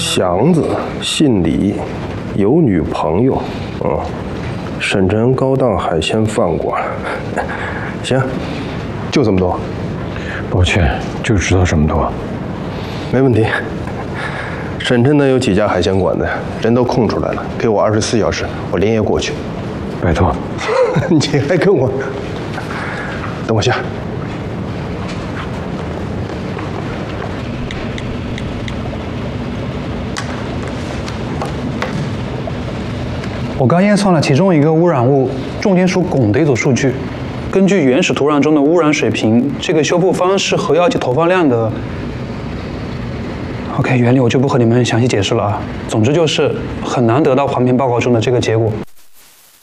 祥子，姓李，有女朋友。省城高档海鲜饭馆。行，就这么多。 抱歉，就知道这么多。 没问题。省城呢有几家海鲜馆子，人都空出来了，给我24小时，我连夜过去。 拜托。 你还跟我？等我下。 我刚验算了其中一个污染物重金属汞的一组数据，根据原始土壤中的污染水平，这个修复方式和药剂投放量的 ，OK， 原理我就不和你们详细解释了啊。总之就是很难得到环评报告中的这个结果。